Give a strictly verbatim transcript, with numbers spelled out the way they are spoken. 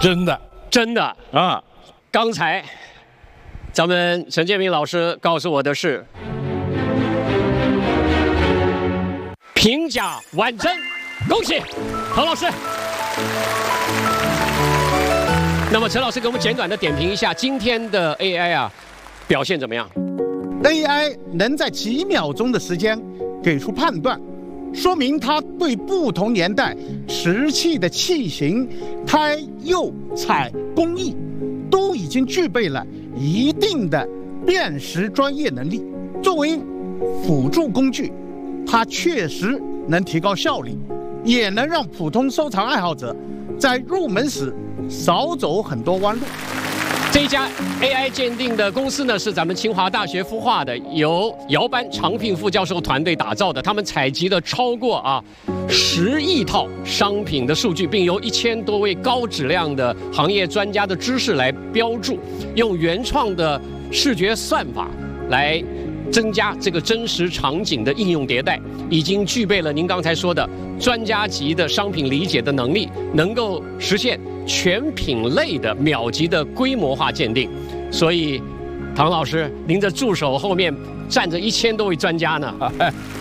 真的， 真的啊！ 刚才咱们陈建明老师告诉我的是平甲完成，恭喜唐老师。那么陈老师给我们简短的点评一下今天的 A I 啊表现怎么样 ？A I 能在几秒钟的时间给出判断，说明它对不同年代瓷器的器型、胎、釉、彩工艺都已经具备了一定的辨识专业能力。作为辅助工具，它确实能提高效率，也能让普通收藏爱好者在入门时少走很多弯路。 这一家 A I 鉴定的公司呢，是咱们清华大学孵化的，由姚班、常聘副教授团队打造的。他们采集了超过啊十亿套商品的数据，并由一千多位高质量的行业专家的知识来标注，用原创的视觉算法来增加这个真实场景的应用迭代，已经具备了您刚才说的专家级的商品理解的能力，能够实现全品类的秒级的规模化鉴定。所以，唐老师，您的助手后面站着一千多位专家呢。